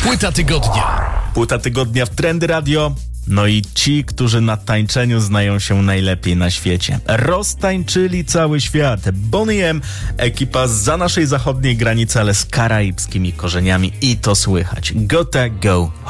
Płyta tygodnia. Płyta tygodnia w Trendy Radio. No i ci, którzy na tańczeniu znają się najlepiej na świecie. Roztańczyli cały świat. Boney M, ekipa zza naszej zachodniej granicy, ale z karaibskimi korzeniami i to słychać. Gotta go home.